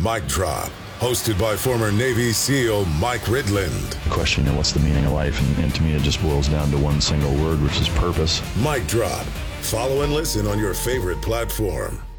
Mic Drop, hosted by former Navy SEAL Mike Ridland. Question, what's the meaning of life? And to me, it just boils down to one single word, which is purpose. Mic Drop. Follow and listen on your favorite platform.